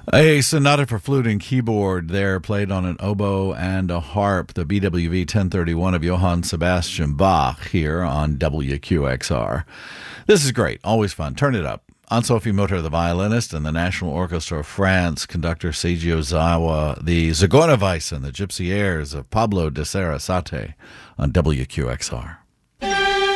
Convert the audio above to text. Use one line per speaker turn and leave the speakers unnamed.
A sonata for flute and keyboard there, played on an oboe and a harp, the BWV 1031 of Johann Sebastian Bach here on WQXR. This is great, always fun. Turn it up. Anne-Sophie Mutter, the violinist, and the National Orchestra of France, conductor Seiji Ozawa, the Zigeunerweisen, the Gypsy Airs of Pablo de Sarasate on WQXR.